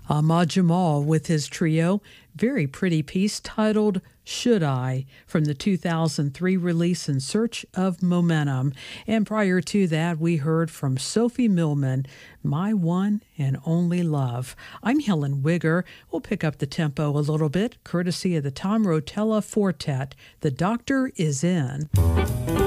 Ahmad Jamal with his trio, very pretty piece titled Should I, from the 2003 release In Search of Momentum. And prior to that, we heard from Sophie Millman, My One and Only Love. I'm Helen Wigger. We'll pick up the tempo a little bit, courtesy of the Tom Rotella Quartet. The Doctor is In.